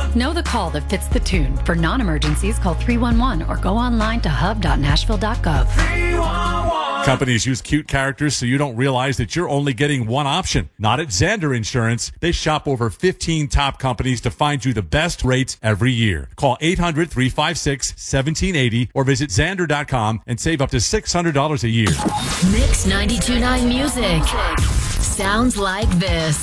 Know the call that fits the tune. For non-emergencies, call 311 or go online to hub.nashville.gov. 311. Companies use cute characters so you don't realize that you're only getting one option. Not at Xander Insurance. They shop over 15 top companies to find you the best rates every year. Call 800-356-1780 or visit Xander.com and save up to $600 a year. Mix 92.9 Music sounds like this.